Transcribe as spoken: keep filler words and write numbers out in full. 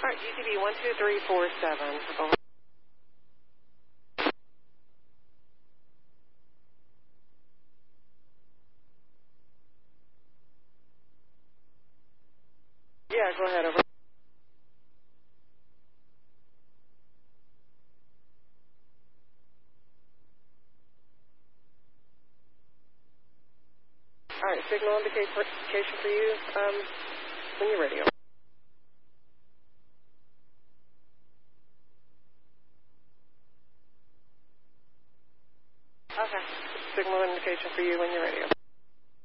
All right, G T B one two three four seven. Over. Yeah, go ahead, over. All right, signal indication for you um, when you're ready. Okay, signal indication for you when you're ready.